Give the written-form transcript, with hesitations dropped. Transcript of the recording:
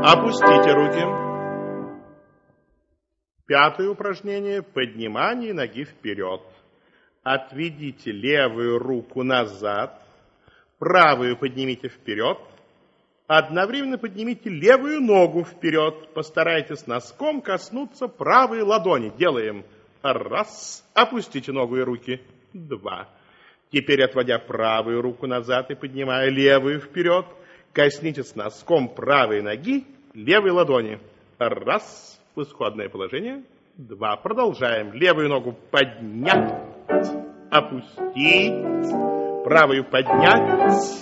Опустите руки. Пятое упражнение. Поднимание ноги вперед. Отведите левую руку назад, правую поднимите вперед, одновременно поднимите левую ногу вперед. Постарайтесь носком коснуться правой ладони. Делаем. Раз. Опустите ногу и руки. Два. Теперь, отводя правую руку назад и поднимая левую вперед, коснитесь носком правой ноги левой ладони. Раз. В исходное положение. Два. Продолжаем. Левую ногу поднять, опустить, правую поднять,